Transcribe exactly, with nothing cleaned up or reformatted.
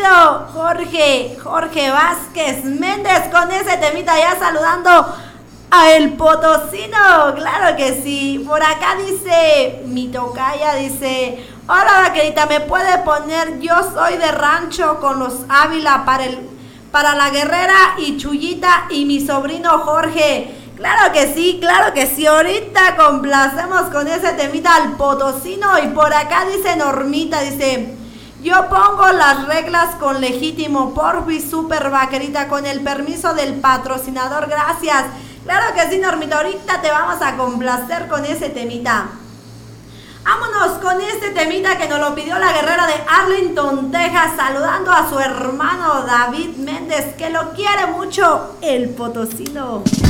potosino Jorge, Jorge Vázquez Méndez con ese temita ya saludando a el potosino, claro que sí. Por acá dice mi tocaya, dice: hola vaquerita, ¿me puede poner Yo Soy de Rancho con los Ávila para el para la guerrera y Chuyita y mi sobrino Jorge? Claro que sí, claro que sí. Ahorita complacemos con ese temita al potosino. Y por acá dice Normita, dice: yo pongo las reglas con legítimo, porfi, super vaquerita, con el permiso del patrocinador, gracias. Claro que sí, Normita, ahorita te vamos a complacer con ese temita. Vámonos con este temita que nos lo pidió la guerrera de Arlington, Texas, saludando a su hermano David Méndez, que lo quiere mucho, el potosino.